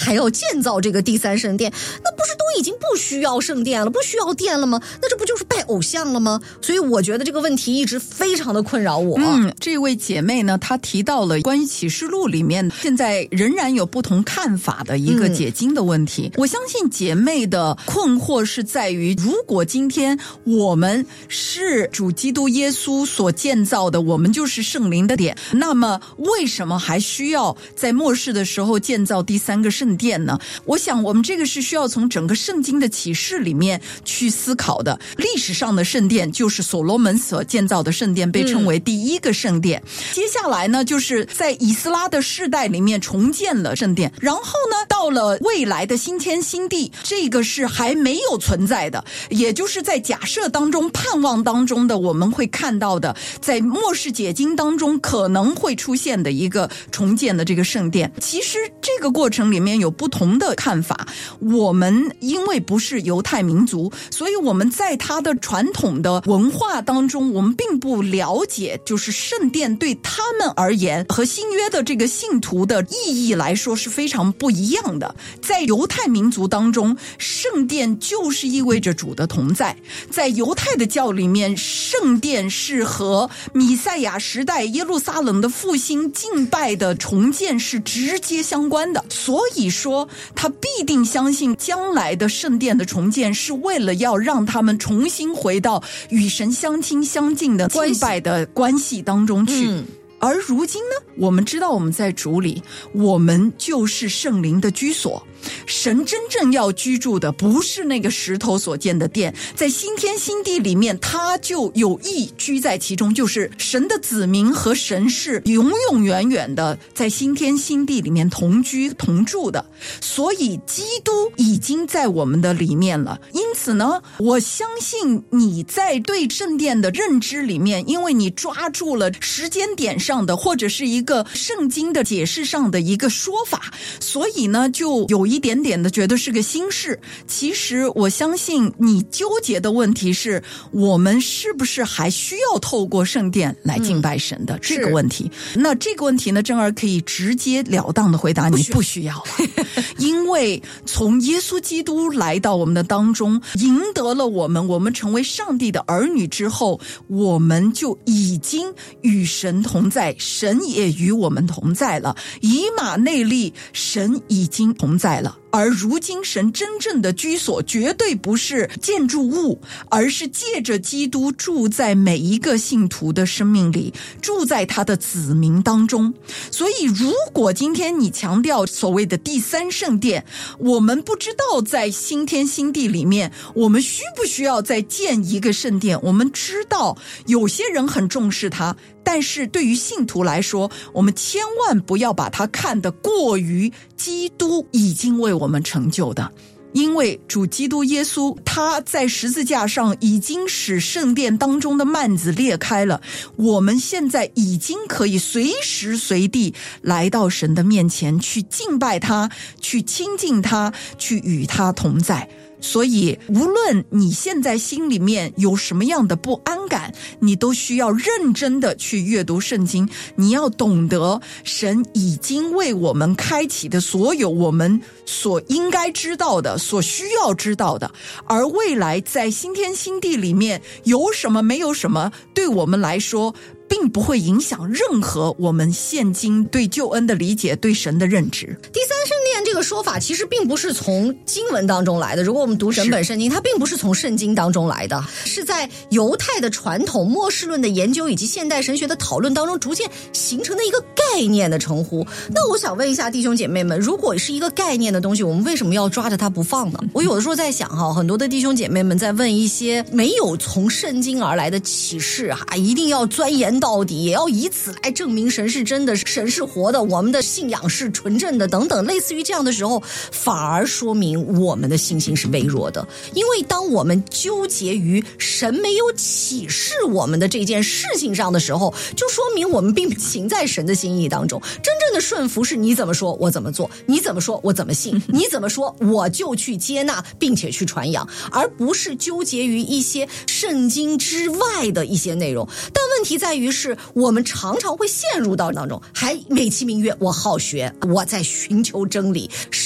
还要建造这个第三圣殿，那不是都已经不需要圣殿了，不需要殿了吗？那这不就是拜偶像了吗？所以我觉得这个问题一直非常的困扰我。 这位姐妹呢，她提到了关于启示录里面现在仍然有不同看法的一个解经的问题。我相信姐妹的困惑是在于，如果今天我们是主基督耶稣所建造的，我们就是圣灵的殿，那么为什么还需要在末世的时候建造第三个圣殿呢？我想我们这个是需要从整个圣经的启示里面去思考的。历史上的圣殿就是所罗门所建造的圣殿，被称为第一个圣殿。接下来呢，就是在以斯拉的世代里面重建了圣殿，然后呢，到了未来的新天新地，这个是还没有存在的，也就是在假设当中、盼望当中的，我们会看到的，在末世解经当中可能会出现的一个重建的这个圣殿。其实这个过程里面有不同的看法。我们因为不是犹太民族，所以我们在他的传统的文化当中，我们并不了解，就是圣殿对他们而言和新约的这个信徒的意义来说是非常不一样的。在犹太民族当中，圣殿就是意味着主的同在。在犹太的教里面，圣殿是和弥赛亚时代耶路撒冷的复兴敬拜的重建是直接相关的。所以说他必定相信将来的圣殿的重建是为了要让他们重新回到与神相亲相近的敬拜的关系当中去。而如今呢，我们知道我们在主里，我们就是圣灵的居所。神真正要居住的不是那个石头所建的殿，在新天新地里面他就有意居在其中，就是神的子民和神是永永远远的在新天新地里面同居同住的。所以基督已经在我们的里面了。因此呢，我相信你在对圣殿的认知里面，因为你抓住了时间点上的或者是一个圣经的解释上的一个说法，所以呢就有一点点的觉得是个新事。其实我相信你纠结的问题是，我们是不是还需要透过圣殿来敬拜神的这个问题。那这个问题呢，珍儿可以直截了当的回答你，不需要了。因为从耶稣基督来到我们的当中，赢得了我们成为上帝的儿女之后，我们就已经与神同在，神也与我们同在了。以马内利，神已经同在了。而如今神真正的居所绝对不是建筑物，而是借着基督住在每一个信徒的生命里，住在他的子民当中。所以如果今天你强调所谓的第三圣殿，我们不知道在新天新地里面我们需不需要再建一个圣殿。我们知道有些人很重视它，但是对于信徒来说，我们千万不要把它看得过于基督已经为我们成就的。因为主基督耶稣他在十字架上已经使圣殿当中的幔子裂开了，我们现在已经可以随时随地来到神的面前，去敬拜他，去亲近他，去与他同在。所以无论你现在心里面有什么样的不安感，你都需要认真的去阅读圣经。你要懂得神已经为我们开启的所有我们所应该知道的，所需要知道的。而未来在新天新地里面有什么没有什么，对我们来说并不会影响任何我们现今对救恩的理解，对神的认知。 第三圣殿这个说法其实并不是从经文当中来的，如果我们读整本圣经，它并不是从圣经当中来的，是在犹太的传统、末世论的研究以及现代神学的讨论当中逐渐形成的一个概念的称呼。那我想问一下弟兄姐妹们，如果是一个概念的东西，我们为什么要抓着它不放呢？我有的时候在想很多的弟兄姐妹们在问一些没有从圣经而来的启示一定要钻研到底，也要以此来证明神是真的，神是活的，我们的信仰是纯正的等等，类似于这样的时候，反而说明我们的信心是微弱的。因为当我们纠结于神没有启示我们的这件事情上的时候，就说明我们并不行在神的心意当中。真正的顺服是你怎么说我怎么做，你怎么说我怎么信，你怎么说我就去接纳并且去传扬，而不是纠结于一些圣经之外的一些内容。但问题在于是我们常常会陷入到当中，还美其名曰我好学，我在寻求真理。